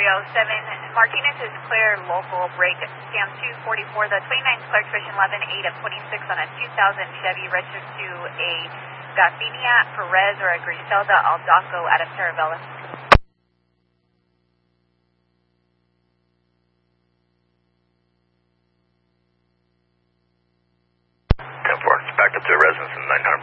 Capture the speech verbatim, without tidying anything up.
three oh seven. Martinez is clear, local break, Cam two forty-four. The twenty-nine is clear, expression eleven eight of twenty-six on a two thousand Chevy registered to a Garcinia Perez or a Griselda Aldaco out of Terravella. ten four, it's back up to a residence in nine hundred